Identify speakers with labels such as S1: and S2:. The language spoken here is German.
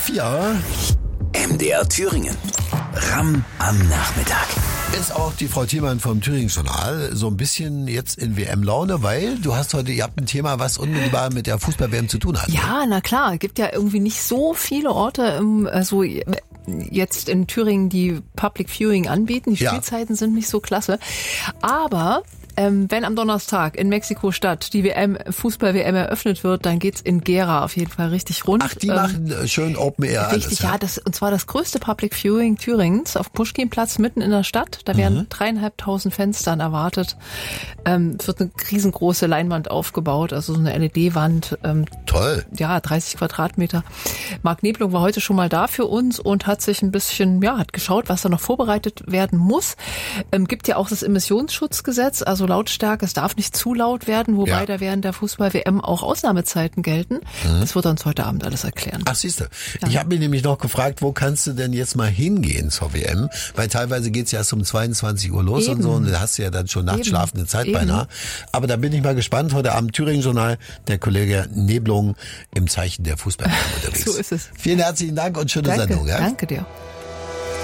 S1: 4.
S2: MDR Thüringen. Ramm am Nachmittag.
S1: Ist auch die Frau Thielmann vom Thüringen Journal so ein bisschen jetzt in WM-Laune, weil ihr habt ein Thema, was unmittelbar mit der Fußball-WM zu tun hat.
S3: Ja, na klar, gibt ja irgendwie nicht so viele Orte, also jetzt in Thüringen, die Public Viewing anbieten. Die Spielzeiten sind nicht so klasse. Aber wenn am Donnerstag in Mexiko-Stadt die Fußball-WM eröffnet wird, dann geht's in Gera auf jeden Fall richtig rund.
S1: Ach, die machen schön Open Air
S3: richtig,
S1: alles.
S3: Ja, und zwar das größte Public Viewing Thürings auf Puschkinplatz mitten in der Stadt. Da werden 3.500 Fans dann erwartet. Wird eine riesengroße Leinwand aufgebaut, also so eine LED-Wand.
S1: Toll.
S3: Ja, 30 Quadratmeter. Marc Neblung war heute schon mal da für uns und hat sich ein bisschen, hat geschaut, was da noch vorbereitet werden muss. Gibt ja auch das Emissionsschutzgesetz, also Lautstärke, es darf nicht zu laut werden, wobei da während der Fußball-WM auch Ausnahmezeiten gelten. Das wird er uns heute Abend alles erklären.
S1: Ach, siehste. Ja. Ich habe mich nämlich noch gefragt, wo kannst du denn jetzt mal hingehen zur WM? Weil teilweise geht's ja erst um 22 Uhr los und so und da hast du ja dann schon nachtschlafende Zeit beinahe. Aber da bin ich mal gespannt. Heute Abend Thüringen-Journal, der Kollege Neblung im Zeichen der Fußball-WM unterwegs.
S3: So ist es.
S1: Vielen herzlichen Dank und schöne Sendung. Ja?
S3: Danke dir.